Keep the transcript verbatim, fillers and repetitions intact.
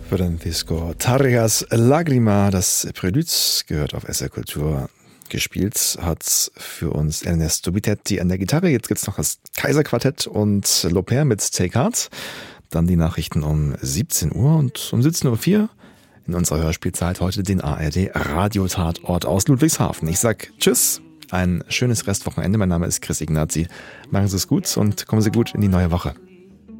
Francisco Tarjas Lagrima, das Prelude, gehört auf S R Kultur. Gespielt hat für uns Ernesto Bitetti an der Gitarre. Jetzt gibt's noch das Kaiserquartett und Loper mit Take Heart. Dann die Nachrichten um siebzehn Uhr und um siebzehn Uhr vier in unserer Hörspielzeit heute den A R D Radiotatort aus Ludwigshafen. Ich sag Tschüss, ein schönes Restwochenende. Mein Name ist Chris Ignazi. Machen Sie es gut und kommen Sie gut in die neue Woche.